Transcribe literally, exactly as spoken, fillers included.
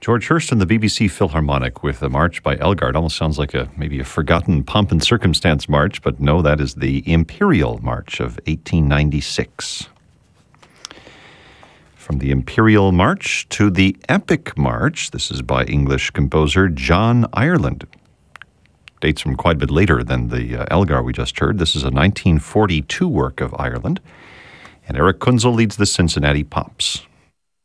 George Hurst and the B B C Philharmonic with a march by Elgar. It almost sounds like a maybe a forgotten pomp and circumstance march, but no, that is the Imperial March of eighteen ninety-six. From the Imperial March to the Epic March, this is by English composer John Ireland. Dates from quite a bit later than the uh, Elgar we just heard. This is a nineteen forty-two work of Ireland, and Eric Kunzel leads the Cincinnati Pops.